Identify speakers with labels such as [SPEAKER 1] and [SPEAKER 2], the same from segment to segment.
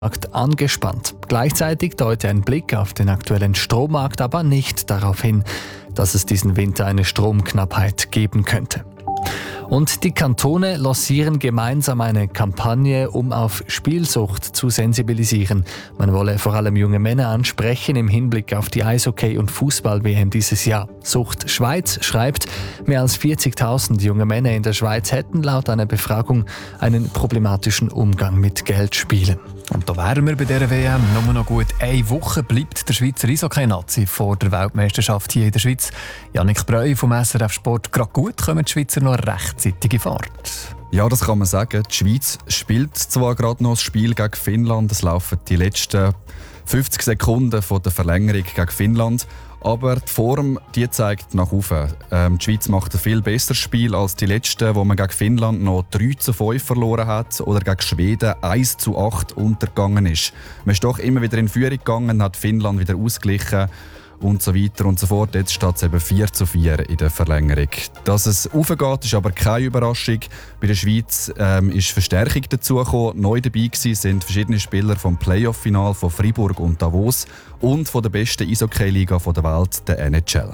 [SPEAKER 1] Markt angespannt. Gleichzeitig deutet ein Blick auf den aktuellen Strommarkt aber nicht darauf hin, dass es diesen Winter eine Stromknappheit geben könnte. Und die Kantone lancieren gemeinsam eine Kampagne, um auf Spielsucht zu sensibilisieren. Man wolle vor allem junge Männer ansprechen im Hinblick auf die Eishockey- und Fußball-WM dieses Jahr. Sucht Schweiz schreibt, mehr als 40.000 junge Männer in der Schweiz hätten laut einer Befragung einen problematischen Umgang mit Geldspielen.
[SPEAKER 2] Und da wären wir bei dieser WM. Nur noch gut eine Woche bleibt der Schweizer Eishockey-Nazi vor der Weltmeisterschaft hier in der Schweiz. Jannik Breu vom SRF Sport. Gerade gut kommen die Schweizer noch rechtzeitig in Fahrt.
[SPEAKER 3] Ja, das kann man sagen. Die Schweiz spielt zwar gerade noch das Spiel gegen Finnland. Es laufen die letzten 50 Sekunden von der Verlängerung gegen Finnland. Aber die Form die zeigt nach oben. Die Schweiz macht ein viel besseres Spiel als die letzten, wo man gegen Finnland noch 3:5 verloren hat oder gegen Schweden 1:8 untergegangen ist. Man ist doch immer wieder in Führung gegangen, hat Finnland wieder ausgeglichen und so weiter und so fort. Jetzt steht es eben 4:4 in der Verlängerung. Dass es aufgeht, ist aber keine Überraschung. Bei der Schweiz ist Verstärkung dazugekommen. Neu dabei sind verschiedene Spieler vom Playoff-Final von Freiburg und Davos und von der besten Eishockey-Liga der Welt, der NHL.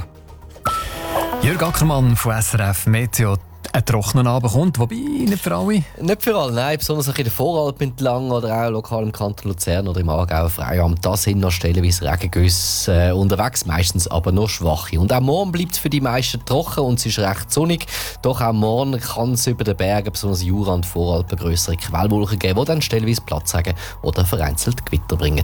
[SPEAKER 2] Jörg Ackermann von SRF Meteo. Ein trockener Abend kommt, wobei nicht für alle.
[SPEAKER 4] Nicht für alle, nein. Besonders in der Voralpen entlang oder auch lokal im Kanton Luzern oder im Aargauer Freiamt. Da sind noch stellenweise Regengüsse unterwegs, meistens aber nur schwache. Und auch morgen bleibt es für die meisten trocken und es ist recht sonnig. Doch auch morgen kann es über den Bergen, besonders Jura und Voralpen, grössere Quellwolken geben, die dann stellenweise Platz haben oder vereinzelt Gewitter bringen.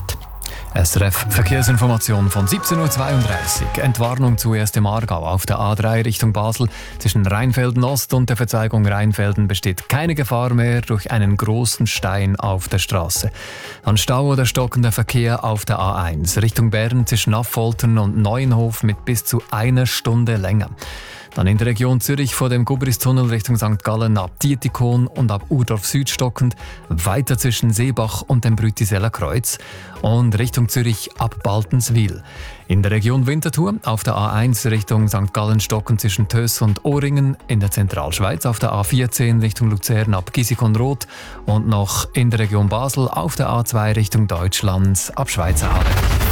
[SPEAKER 2] SRF Verkehrsinformation von 17:32 Uhr. Entwarnung zuerst im Aargau auf der A3 Richtung Basel. Zwischen Rheinfelden Ost und der Verzweigung Rheinfelden besteht keine Gefahr mehr durch einen großen Stein auf der Straße. An Stau oder stockender Verkehr auf der A1 Richtung Bern zwischen Affoltern und Neuenhof mit bis zu 1 Stunde länger. Dann in der Region Zürich vor dem Gubristunnel Richtung St. Gallen ab Dietikon und ab Urdorf Süd stockend, weiter zwischen Seebach und dem Brütiseller Kreuz und Richtung Zürich ab Baltenswil. In der Region Winterthur auf der A1 Richtung St. Gallen stockend zwischen Töss und Ohringen, in der Zentralschweiz auf der A14 Richtung Luzern ab Gisikon-Roth und noch in der Region Basel auf der A2 Richtung Deutschland ab Schweizerhalle.